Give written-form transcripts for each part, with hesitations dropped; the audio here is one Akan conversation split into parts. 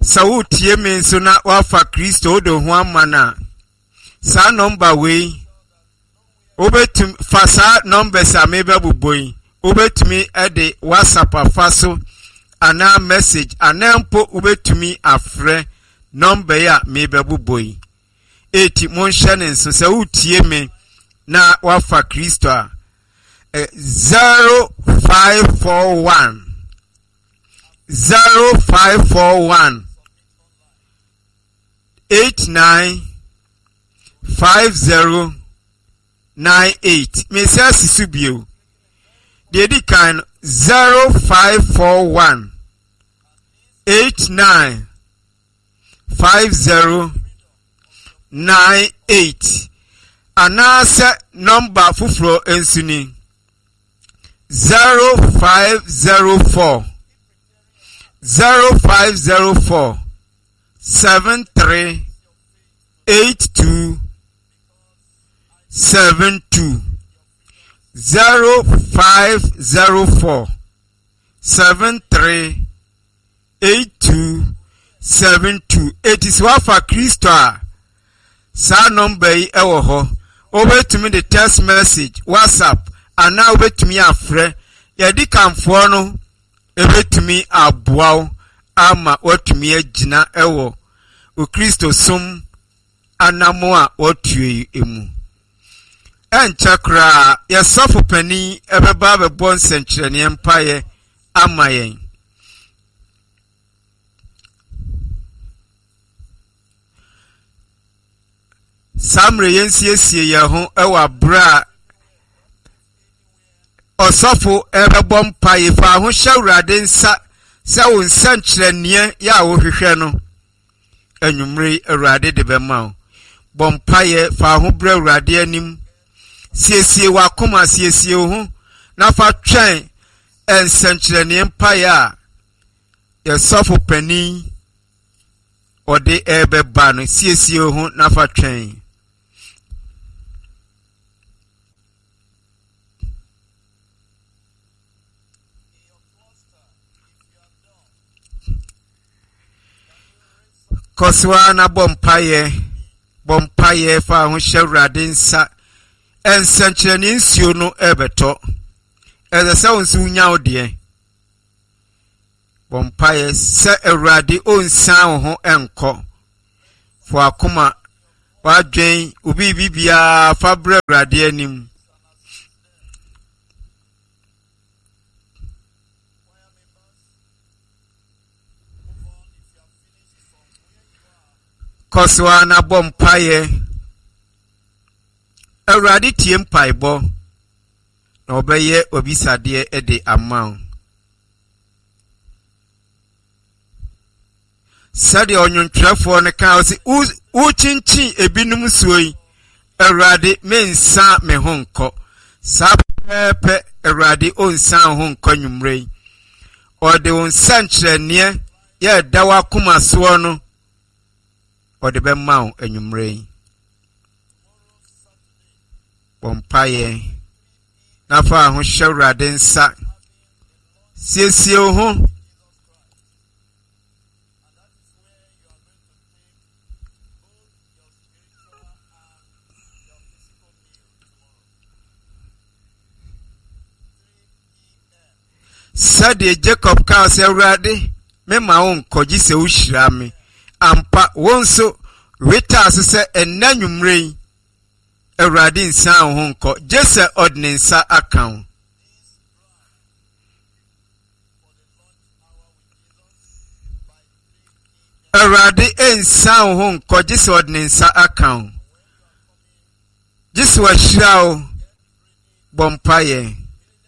Sautie me nso na wafa Kristo odo ho amana. Sa number we obetum fa sa numbers a meba buboi. Obetumi ede WhatsApp afaso ana message anampo obetumi afre number ya meba buboi. Eti monshane nso se utie me na wafa Kristo a 0541 895098. Me say sisubio. The kind 0541 895098. Anasa number fufro ensuni 0504 738272 0504 738272. It is wafa Kristo sa number ewo ho. Obetumi the text message WhatsApp and now obetumi afre yedi kamfo no ebetumi aboaw ama watumi agina ewo o Kristo som anamo a otue emu enchakra yesofo pani ebeba bebo nsenkyerene empaye amayen Samre yensiesie ye ho ewa bra osofo ebebo mpaye fa ho hyawrade nsa se wo nsenkyerene ya wo hwehwe no anwumre awrade de bema bompaye fa ho bra awrade anim siesie wakoma siesie ho na fa twen ensenkyerene mpaye a yesofo pani ode ebeba no siesie ho na fa twen Koswa na bompaye fa ho hyawrade nsa ensenkyerene nsuo no ebeto ezese wonsu nya ode bompaye se awrade onsan ho enko fo akoma wadwen obi bibia fa bra awrade anim Koswa na bompaye awrade tie mpaibo na obeye obisade ede amount sade onyontwefo ne ka osi uchinchin ebinum suoi awrade mensa me honko sapepe awrade onsan honko nwumrei ode onsankyerene ye dawa kuma so no ode be maw anwumrei bompaye na fa ho hyawrade nsa siesie ho Sade Jacob ka se awrade me ma won koji se uhyira me ampa wonso weta se enanwumrei awrade nsan ho nko jese ordinance account awrade ensan ho nko jese ordinance account jese wa hyirawo bompaye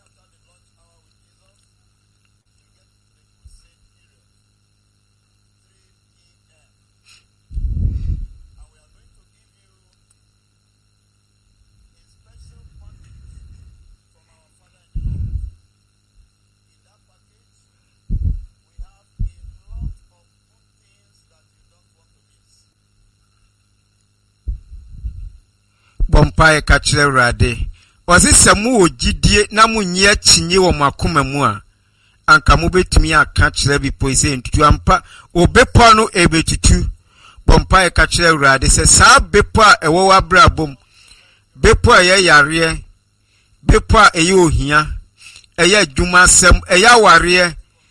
bompaye ka kire awrade wasi samu ogidie na munye akyinye wo makoma mu a anka mo betumi aka kyerɛ bi poise ntutu ampa obepo no ebetutu bompa e ka kyerɛ Awurade sɛ saa bepo a ɛwɔ wabrabom bepo a ɛyɛ yare bepo a ɛyɛ ohia ɛyɛ adwumasɛm ɛyɛ aware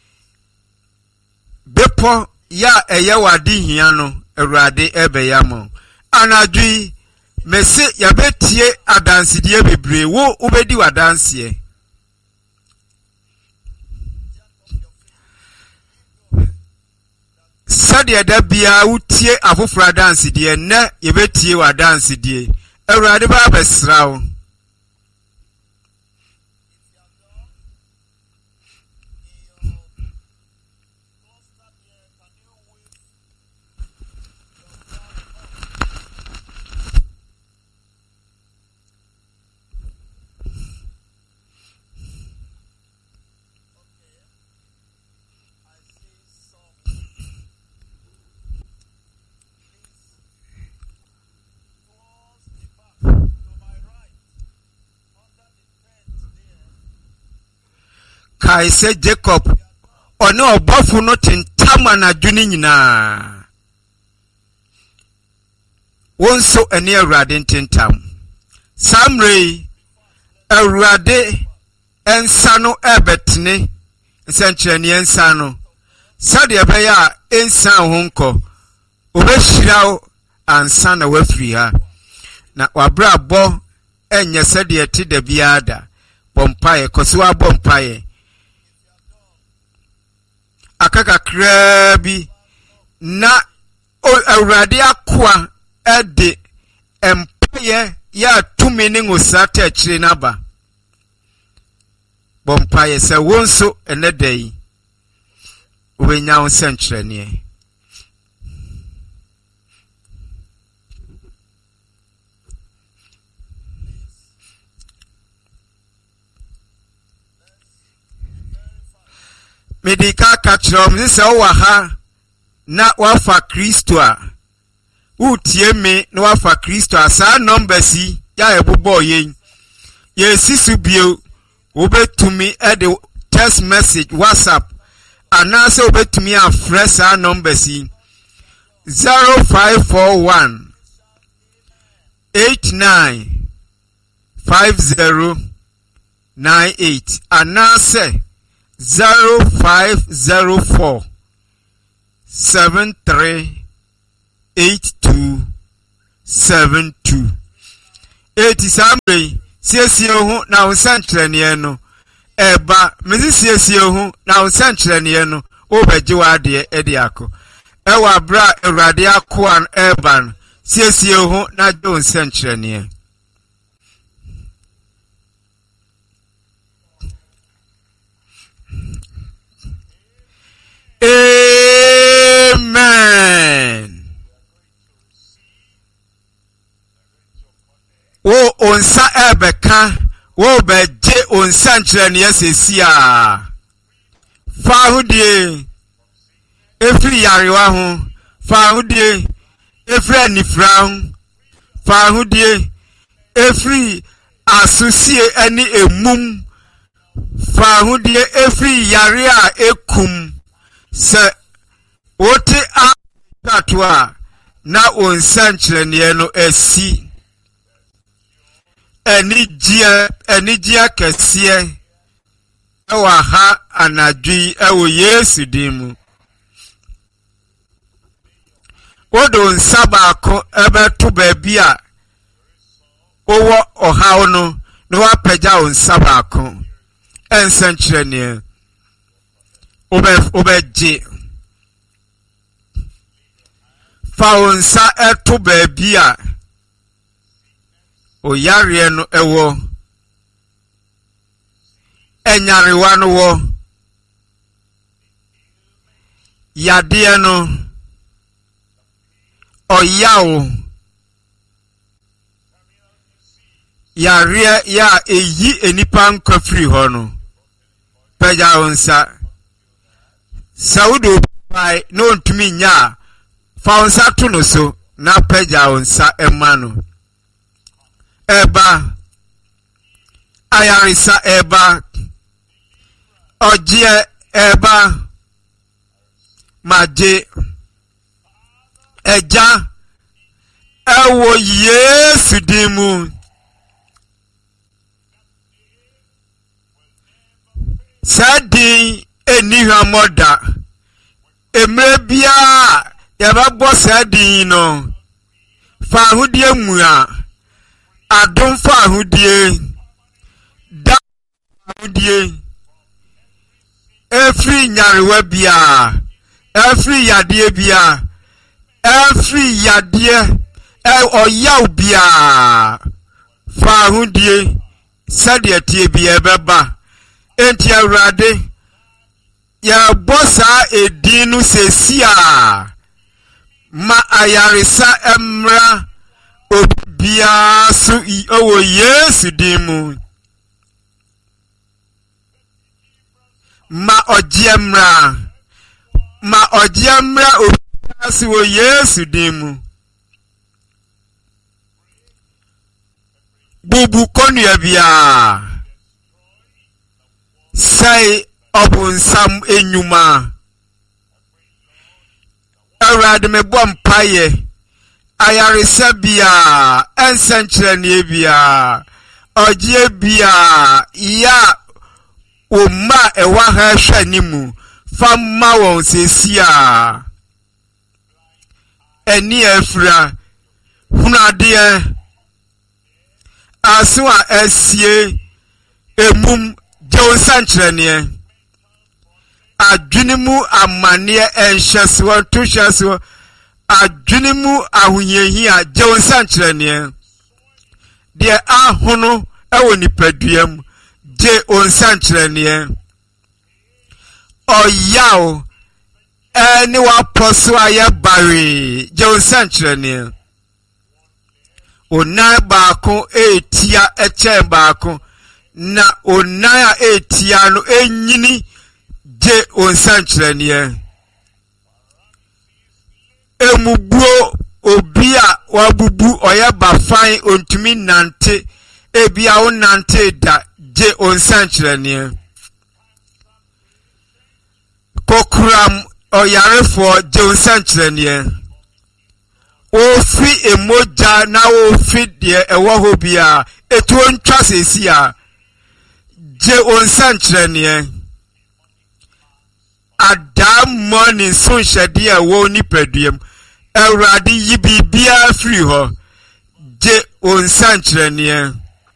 bepo ya ɛyɛ wade hia no Awurade ɛbɛyamo anadwi mese yabetie adansedie bebre wo ubedi wadanse sade da bia utie afofra dansedie ne yabetie wadansedie Awurade ba besrawo kai se Jacob ono obofu no tentama na dwuni nyina wonso eni Awurade tentam samre Awurade ensa no ebetene nsenkyerene ensa no sade ebeya ensa ho nko obehiraw ansa na wafiri ha na wabrabo enye sade eti da biada bompaye koso abompaye akaka krabi na Awurade akwa ede empaye ya tumi ne ngosate akire naba bompaye se wonso enedai obenya onsenkyerene medika katrom se wa ha na wafa Kristo a utie me na wafa Kristo asa number si ya ebobo yen ye sisu bio obetumi e de text message WhatsApp anase obetumi afresh sa number si 0541 895098 anase 0504 738272 samre siesie ho na unsankyerene no eba mezi siesie ho na unsankyerene no obeje wade ede akọ ewa bra Awurade akọ eba siesie ho na je unsankyerene Amen. Wo onsa ebeka wo beje onsa nkyerene yesesia fa hudie efri yarewa ho fa hudie efri anifra ho fa hudie efri asusie ani emum fa hudie efri yare a ekum se wote atwa na onsankyerene no asi enijia kese ewa ha anadwi ewo Yesu dimu odo nsabako ebeto baabi a owo ohaw no no wapagya onsabako ensankyerene obeje faunsa eto baabi a oyare no ewo enyarewa no wo yade no oyawo yare ya eyi enipa nkofiri ho no pagya onsa saudo pai no ntumi nya faunsa to no so na pagya onsa emano eba ayarisa eba oje eba maje eja ewo Yesu dimu sadi eniha moda emrebia yababo sadi no fa ahudie mua adom fa ahudie da ahudie every nyarewa bia every yadie bia every yadie oyaw bia fa ahudie sadi tie bia beba enti Awurade ya bossa edinu sesia ma ayaresa emra obia su owo Yesu dimu ma ojiemra obia su o Yesu dimu bubu konu bia say obunsam enyuma Awurade me bompaye ayaresa bia ensenkyerene bia ogie bia ya oma ewa ha hwanimu famma won sesia eni afra hunade aswa esie emum Jonsankyerene adwinimu amane enhyeso tuhyeso adwinimu ahonyehia Jonsankyerene de ahono ewo nipaduam je onsankyerene oyaw eni waposo aye bare Jonsankyerene onan baako etia eche baako na onaya etia no enyini je onsankyerene emubuo obia wabubu oya bafan ontumi nante ebia wo nante da je onsankyerene kokuram oyarefo je onsankyerene ofi emoja na ofi de ewo ho bia etu ontwa sesia je onsankyerene adam morning sun shade ewo nipaduam Awurade yibibia free ho je onsankyerene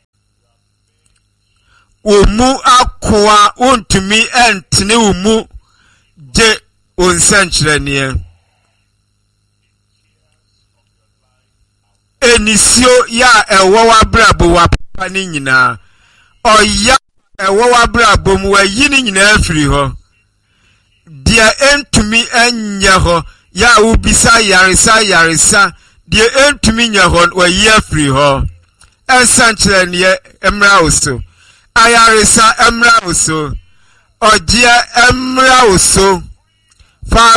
omu akwa ontumi entene omu je onsankyerene enisio ya ewo wabrabo wapapa ni nyina oya ewo wabrabo mu wayi ni nyina free ho dia entumi enye ho ya ubisa yarisa die entumi nya ho wayi free ho ensankyerene emra oso ayarisa emra oso ogia emra oso fa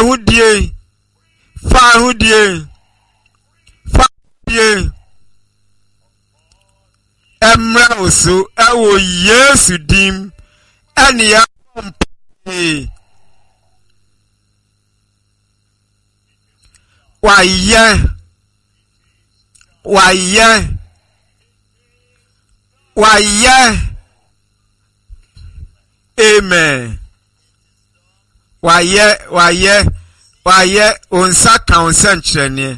hudie emra oso ewo Yesu dim eni ya pompe waye amen waye onsaka onsankyerene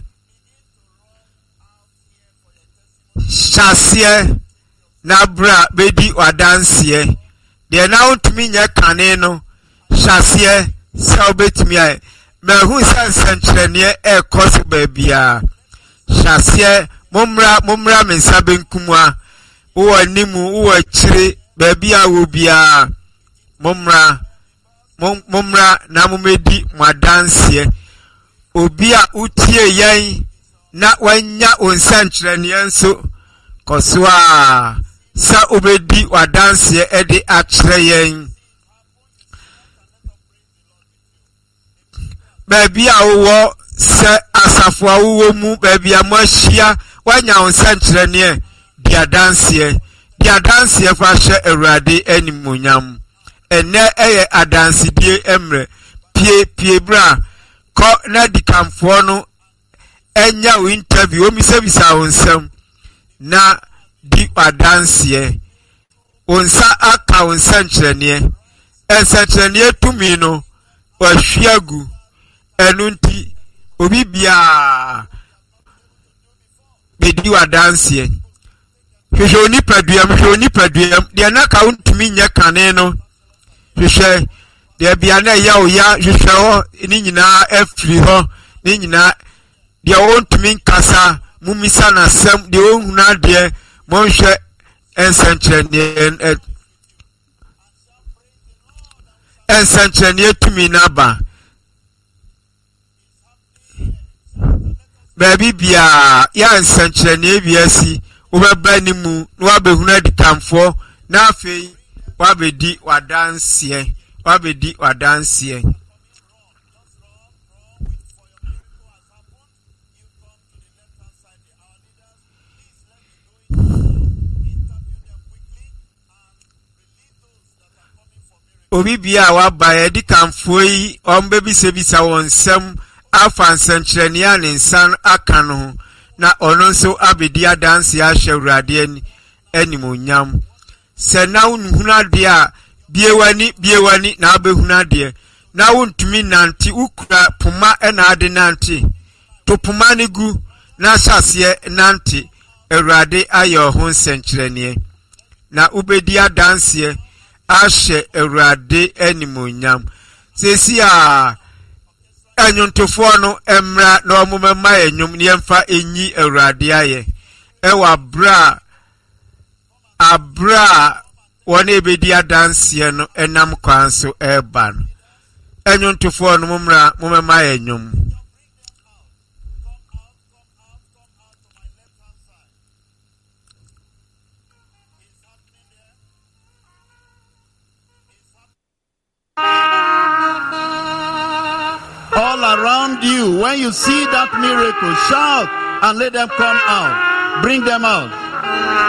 shasie na bra bedi wadansie de na ontumi nya kane no shasie se obetumi ai mehu sansankyerene ekos babia shasie mumra mensa benkumwa wo animu wo akire babia wo bia mumra na mumedi mwadansie obia utie yan na wanya onsankyerene enso koswa sa obedi wadansie ede akire yan babia wo se asafo awo mu babia mahia wanya onsankyerene dia dansie fa hye Awurade animunyam ene eye adansidie emre pie bra ko na dikamfo no enya wo interview o misabisa wonsam na di adansie onsa aka onsa nkyerene ensakyerene tumi no wahwiagu enunti obi bia bedi wadansie hwehwe onipaduam de na ka untumi nya kane no hwehwe de bia na ya oya hwehwe ho ni nyina afiri ho ni nyina de wontumi nkasa mumisa na sem de ohuna de monhwe ensankyerene tumi na ba baby bia ya ensankyerene biasi wobeba ni mu na wabehuna dikamfo na afei wabedi wadansie obi bia waba dikamfo yi ombebisebisa wonsem afa nsankyerene a ne nsan aka no na ono nso abedi adanse ahye Awurade animonyam se na unhuna de a biewani na abehuna de na wontumi nante ukura poma na ade nante to poma ne gu na hyase nante Awurade aye ho nsankyerene na ubedi adanse ahye Awurade animonyam sesi a enyuntofo no emra na omumema enyum ne mfa enyi Awurade aye ewa abra wona ebedi adanse no enam kwan so eba no enyuntofo no mumema enyum all around you. When you see that miracle, shout and let them come out. Bring them out.